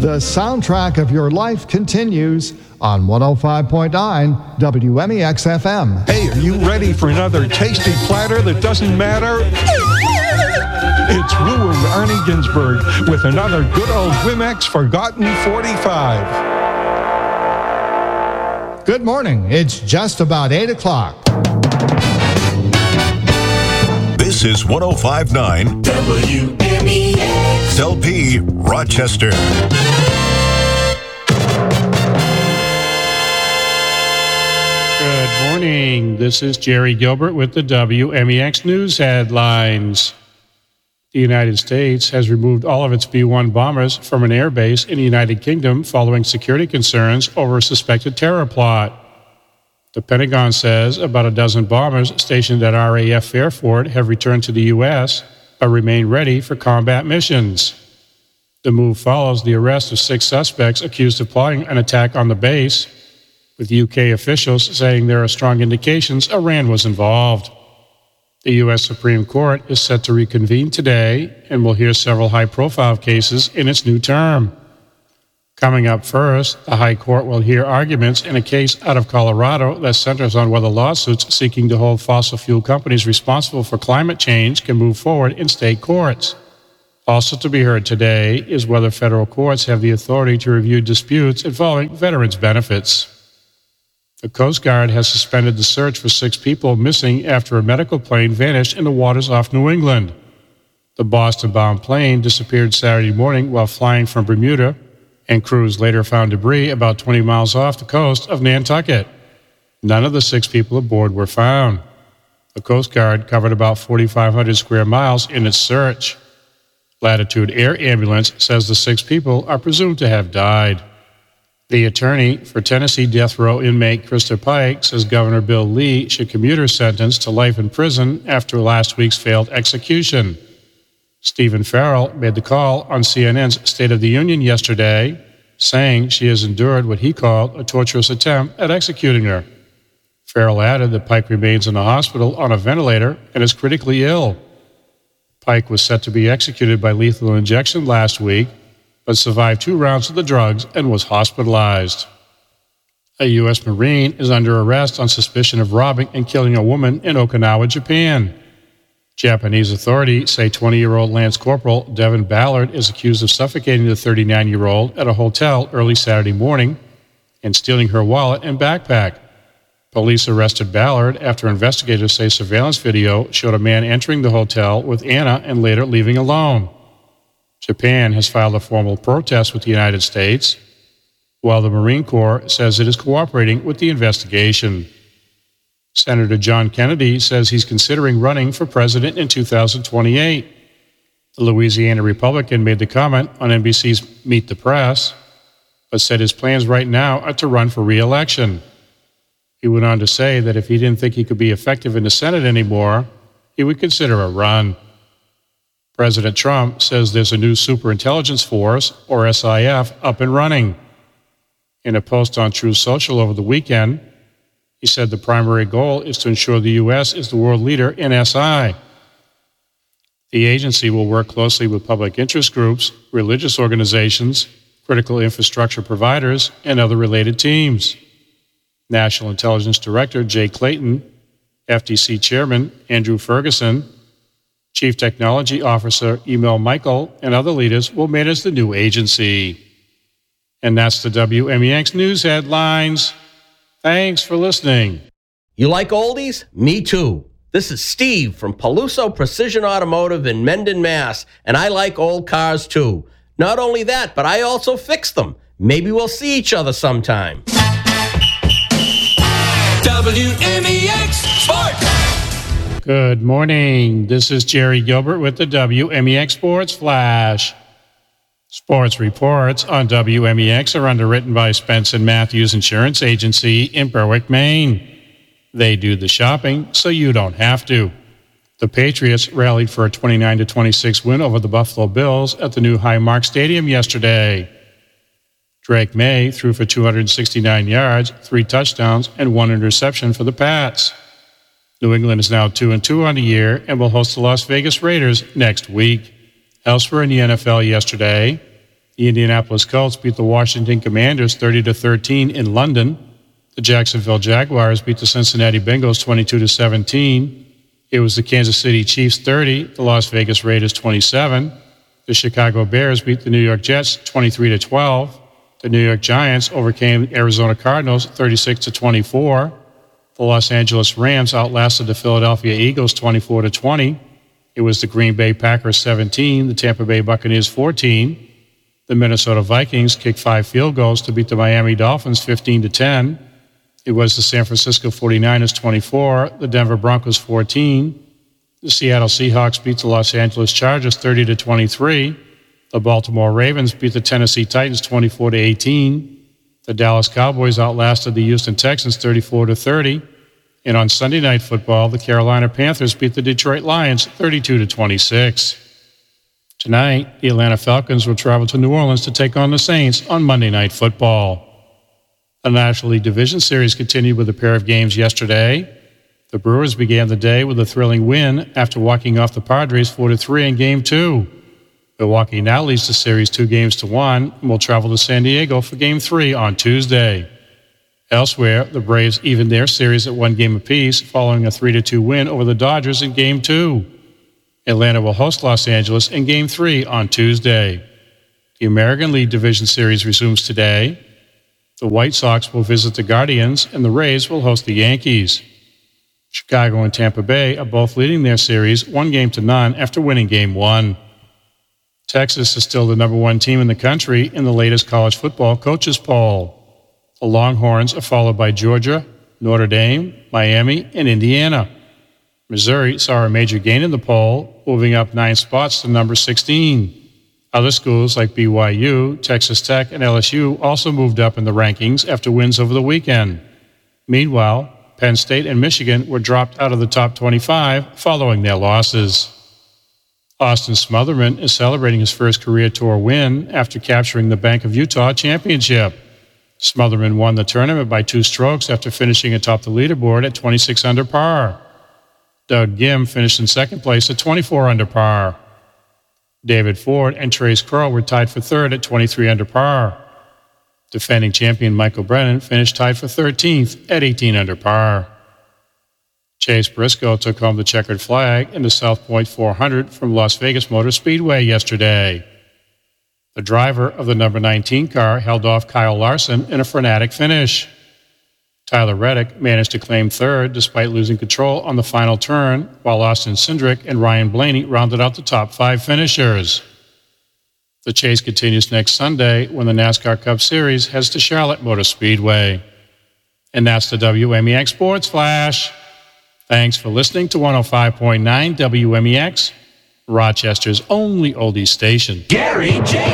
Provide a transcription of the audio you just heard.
The soundtrack of your life continues on 105.9 WMEX FM. Hey, are you ready for another tasty platter that doesn't matter? It's Lou and Arnie Ginsberg with another good old Wimex Forgotten 45. Good morning. It's just about 8 o'clock. This is 105.9 WMEX LP Rochester. Good morning. This is Jerry Gilbert with the WMEX News headlines. The United States has removed all of its B-1 bombers from an air base in the United Kingdom following security concerns over a suspected terror plot. The Pentagon says about a dozen bombers stationed at RAF Fairford have returned to the U.S., but remain ready for combat missions. The move follows the arrest of 6 suspects accused of plotting an attack on the base, with UK officials saying there are strong indications Iran was involved. The U.S. Supreme Court is set to reconvene today and will hear several high-profile cases in its new term. Coming up first, the High Court will hear arguments in a case out of Colorado that centers on whether lawsuits seeking to hold fossil fuel companies responsible for climate change can move forward in state courts. Also to be heard today is whether federal courts have the authority to review disputes involving veterans' benefits. The Coast Guard has suspended the search for 6 people missing after a medical plane vanished in the waters off New England. The Boston-bound plane disappeared Saturday morning while flying from Bermuda, and crews later found debris about 20 miles off the coast of Nantucket. None of the 6 people aboard were found. The Coast Guard covered about 4,500 square miles in its search. Latitude Air Ambulance says the 6 people are presumed to have died. The attorney for Tennessee death row inmate Krista Pike says Governor Bill Lee should commute her sentence to life in prison after last week's failed execution. Stephen Farrell made the call on CNN's State of the Union yesterday, saying she has endured what he called a torturous attempt at executing her. Farrell added that Pike remains in the hospital on a ventilator and is critically ill. Pike was set to be executed by lethal injection last week, but survived 2 rounds of the drugs and was hospitalized. A U.S. Marine is under arrest on suspicion of robbing and killing a woman in Okinawa, Japan. Japanese authorities say 20-year-old Lance Corporal Devin Ballard is accused of suffocating the 39-year-old at a hotel early Saturday morning and stealing her wallet and backpack. Police arrested Ballard after investigators say surveillance video showed a man entering the hotel with Anna and later leaving alone. Japan has filed a formal protest with the United States, while the Marine Corps says it is cooperating with the investigation. Senator John Kennedy says he's considering running for president in 2028. The Louisiana Republican made the comment on NBC's Meet the Press, but said his plans right now are to run for re-election. He went on to say that if he didn't think he could be effective in the Senate anymore, he would consider a run. President Trump says there's a new Superintelligence Force, or SIF, up and running. In a post on Truth Social over the weekend, he said the primary goal is to ensure the U.S. is the world leader in SI. The agency will work closely with public interest groups, religious organizations, critical infrastructure providers, and other related teams. National Intelligence Director Jay Clayton, FTC Chairman Andrew Ferguson, Chief Technology Officer Emil Michael, and other leaders will manage the new agency. And that's the WMEX News headlines. Thanks for listening. You like oldies? Me too. This is Steve from Paluso Precision Automotive in Mendon, Mass., and I like old cars too. Not only that, but I also fix them. Maybe we'll see each other sometime. WMEX Sports. Good morning. This is Jerry Gilbert with the WMEX Sports Flash. Sports reports on WMEX are underwritten by Spence & Matthews Insurance Agency in Berwick, Maine. They do the shopping so you don't have to. The Patriots rallied for a 29-26 win over the Buffalo Bills at the new Highmark Stadium yesterday. Drake May threw for 269 yards, 3 touchdowns, and 1 interception for the Pats. New England is now 2-2 on the year and will host the Las Vegas Raiders next week. Elsewhere in the NFL yesterday, The Indianapolis Colts beat the Washington Commanders 30-13 in London. The Jacksonville Jaguars beat the Cincinnati Bengals 22-17. It was the Kansas City Chiefs 30, the Las Vegas Raiders 27. The Chicago Bears beat the New York Jets 23-12. The New York Giants overcame the Arizona Cardinals 36-24. The Los Angeles Rams outlasted the Philadelphia Eagles 24-20. It was the Green Bay Packers 17, the Tampa Bay Buccaneers 14. The Minnesota Vikings kicked 5 field goals to beat the Miami Dolphins 15-10. It was the San Francisco 49ers 24, the Denver Broncos 14. The Seattle Seahawks beat the Los Angeles Chargers 30-23. The Baltimore Ravens beat the Tennessee Titans 24-18. The Dallas Cowboys outlasted the Houston Texans 34-30. And on Sunday Night Football, the Carolina Panthers beat the Detroit Lions 32-26. Tonight, the Atlanta Falcons will travel to New Orleans to take on the Saints on Monday Night Football. The National League Division Series continued with a pair of games yesterday. The Brewers began the day with a thrilling win after walking off the Padres 4-3 in Game 2. Milwaukee now leads the series 2-1 and will travel to San Diego for Game 3 on Tuesday. Elsewhere, the Braves evened their series at 1 game apiece following a 3-2 win over the Dodgers in Game 2. Atlanta will host Los Angeles in Game 3 on Tuesday. The American League Division Series resumes today. The White Sox will visit the Guardians, and the Rays will host the Yankees. Chicago and Tampa Bay are both leading their series 1-0 after winning Game 1. Texas is still the number 1 team in the country in the latest college football coaches poll. The Longhorns are followed by Georgia, Notre Dame, Miami, and Indiana. Missouri saw a major gain in the poll, moving up 9 spots to number 16. Other schools like BYU, Texas Tech, and LSU also moved up in the rankings after wins over the weekend. Meanwhile, Penn State and Michigan were dropped out of the top 25 following their losses. Austin Smotherman is celebrating his first career tour win after capturing the Bank of Utah championship. Smotherman won the tournament by 2 strokes after finishing atop the leaderboard at 26 under par. Doug Gim finished in second place at 24 under par. David Ford and Trace Crowe were tied for third at 23 under par. Defending champion Michael Brennan finished tied for 13th at 18 under par. Chase Briscoe took home the checkered flag in the South Point 400 from Las Vegas Motor Speedway yesterday. The driver of the number 19 car held off Kyle Larson in a frenetic finish. Tyler Reddick managed to claim third despite losing control on the final turn, while Austin Cindric and Ryan Blaney rounded out the top 5 finishers. The chase continues next Sunday when the NASCAR Cup Series heads to Charlotte Motor Speedway. And that's the WMEX Sports Flash. Thanks for listening to 105.9 WMEX, Rochester's only oldies station. Gary J.